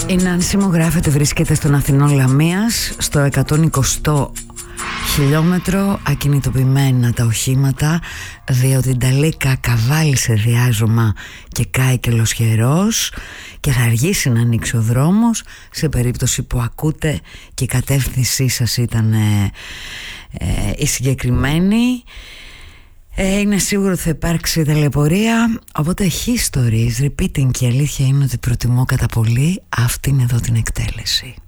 Η Νάνση μου γράφεται, βρίσκεται στον Αθηνών Λαμίας, στο 120 χιλιόμετρο, ακινητοποιημένα τα οχήματα, διότι την Ταλίκα καβάλει σε διάζωμα και κάει και λοσχερός και θα αργήσει να ανοίξει ο δρόμος σε περίπτωση που ακούτε και η κατεύθυνσή σας ήταν η συγκεκριμένη. Είναι σίγουρο ότι θα υπάρξει ταλαιπωρία, οπότε history is repeating και η αλήθεια είναι ότι προτιμώ κατά πολύ αυτήν εδώ την εκτέλεση.